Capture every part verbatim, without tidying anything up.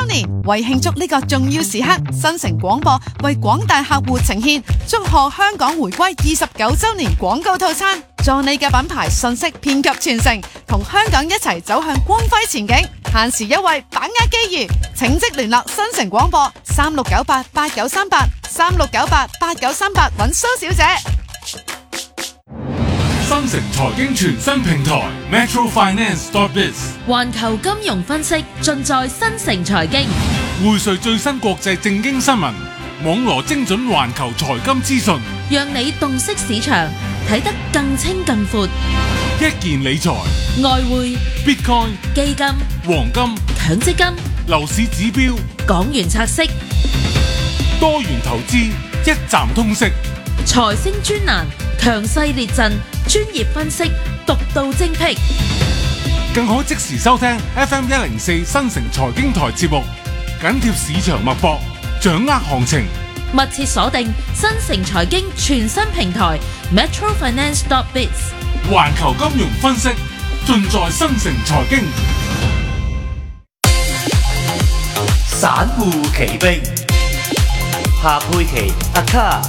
周年，為慶祝呢個重要時刻，新城廣播為廣大客戶呈現祝賀香港回歸二十九周年廣告套餐，助你嘅品牌信息遍及全城，同香港一齊走向光輝前景。限時優惠，把握機遇，請即聯絡新城廣播三六九八八九三八三六九八八九三八揾蘇小姐。 新城財經全新平台 Metro Finance dot biz， 環球金融分析盡在新城財經， 匯萃最新國際正經新聞，網羅精準環球財金資訊， 讓你洞悉市場，睇得更清更闊。 一件理財、 外匯、 Bitcoin、 基金、 黃金、 強積金、 樓市指標、 港元拆息、 多元投資，一站通識。 財星專欄，強勢列陣，專業分析，獨到精闢， 更可即時收聽 F M 一零四新城財經台節目，緊貼市場脈搏，掌握行情。 密切鎖定新城財經全新平台 Metro Finance dot biz， 環球金融分析盡在新城財經。 散戶奇兵，夏佩琪阿卡。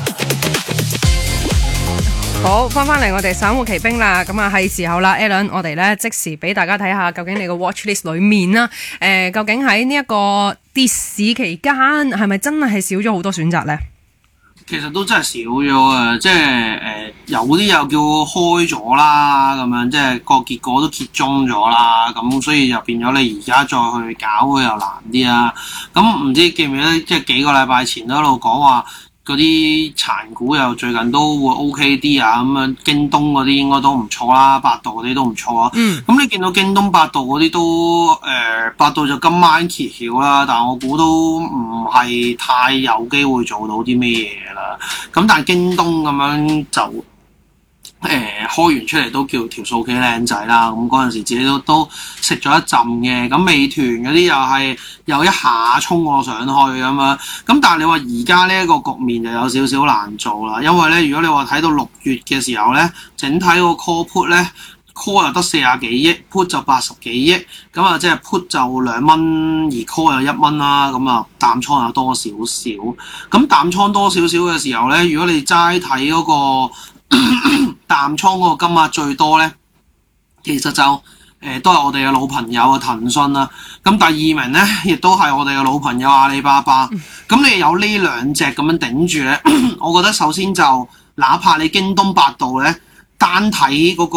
好，翻翻嚟我哋散戶奇兵啦，咁啊係時候啦 Alan， 我哋咧即時俾大家睇下究竟你個 watch list 裏面啦，誒、呃，究竟喺呢一個跌市期間係咪真係少咗好多選擇咧？ 其實都真係少咗啊！即係誒、呃，有啲又叫開咗啦，咁樣即係個結果都揭盅咗啦，咁所以就變咗你而家再去搞佢又難啲啊！咁唔知記唔記得，即係幾個禮拜前都喺度講話。嗰啲殘股又最近都會 OK 啲啊，咁樣京東嗰啲應該都唔錯啦，百度嗰啲都唔錯啊。嗯。咁你見到京東、百度嗰啲都誒、呃，百度就今晚揭曉啦，但係我估都唔係太有機會做到啲咩嘢啦。咁但係京東咁樣就。誒、呃、開完出嚟都叫條數幾靚仔啦，咁嗰陣時自己都都食咗一陣嘅，咁美團嗰啲又係又一下衝我上去咁樣，咁但係你話而家呢一個局面就有少少難做啦，因為咧如果你話睇到六月嘅時候咧，整體個 call put 咧 call 又得四十幾億 ，put 就八十幾億，咁啊即係 put 就兩蚊，而 call 又一蚊啦，咁啊淡倉又多少少，咁淡倉多少少嘅時候咧，如果你齋睇嗰個。淡倉嗰個金額最多咧，其實就誒、呃、都係我哋嘅老朋友啊騰訊啦。咁第二名咧，亦都係我哋嘅老朋友阿里巴巴。咁你有呢兩隻咁樣頂住咧，我覺得首先就哪怕你京東、百度咧，單睇嗰個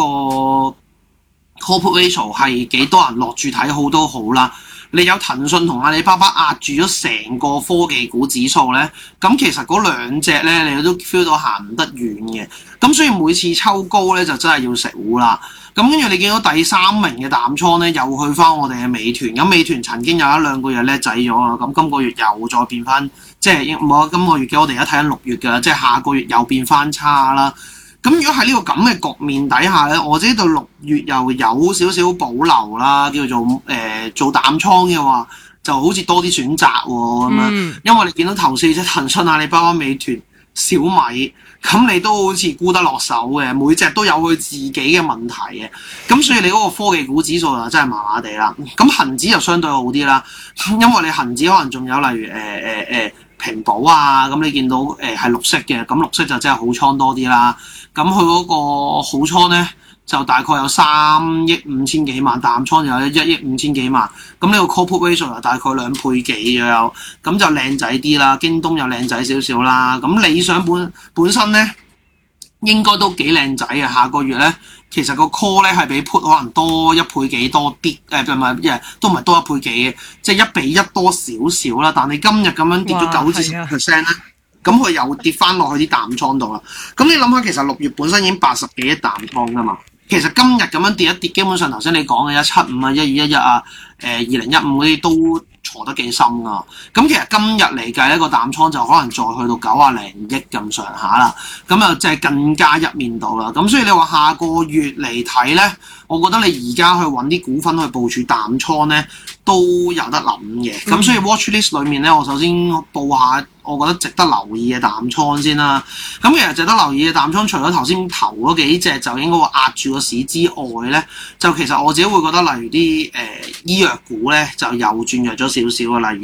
call put ratio 係幾多人落住睇好都好啦。你有騰訊同阿里巴巴壓住咗成個科技股指數咧，咁其實嗰兩隻咧，你都 feel 到行唔得遠嘅。咁所以每次抽高咧，就真係要食糊啦。咁跟住你見到第三名嘅淡倉咧，又去翻我哋嘅美團。咁美團曾經有一兩個月叻仔咗啊，咁今個月又再變翻，即係冇今個月嘅我哋而家睇緊六月㗎，即係下個月又變翻差啦。咁如果喺呢個咁嘅局面底下咧，我知道六月又有少少保留啦，叫做誒、呃、做淡倉嘅話，就好似多啲選擇喎咁樣。嗯、因為你見到頭四隻騰訊、阿里巴巴、美團、小米，咁你都好似沽得落手嘅，每隻都有佢自己嘅問題嘅。咁所以你嗰個科技股指數就真係麻麻地啦。咁恒指就相對好啲啦，因為你恒指可能仲有例如誒誒誒平保啊，咁你見到誒係、呃、綠色嘅，咁綠色就真係好倉多啲啦。咁佢嗰個好倉咧，就大概有三億五千幾萬，淡倉就有一億五千幾萬。咁呢個 call put ratio 又大概兩倍幾左右，咁就靚仔啲啦。京東又靚仔少少啦。咁理想本本身咧，應該都幾靚仔嘅。下個月咧，其實個 call 咧係比 put 可能多一倍幾多啲，誒唔係，誒都唔係多一倍幾嘅，即係一比一多少少啦。但係今日咁樣跌咗九至十 percent 咧。咁佢又跌翻落去啲淡倉度啦。咁你諗下，其實六月本身已經八十幾億淡倉噶嘛。其實今日咁樣跌一跌，基本上頭先你講嘅一七五啊、一二一一啊、誒二零一五嗰啲都坐得幾深噶。咁其實今日嚟計呢個淡倉就可能再去到九啊零億咁上下啦。咁啊，即係更加一面倒啦。咁所以你話下個月嚟睇咧，我覺得你而家去揾啲股份去部署淡倉咧，都有得諗嘅。咁、嗯、所以 watch list 裏面咧，我首先報下。我覺得值得留意嘅淡倉先啦。咁其實值得留意嘅淡倉，除咗頭先頭嗰幾隻就應該話壓住個市之外咧，就其實我自己會覺得，例如啲誒、呃、醫藥股咧就又轉弱咗少少啊。例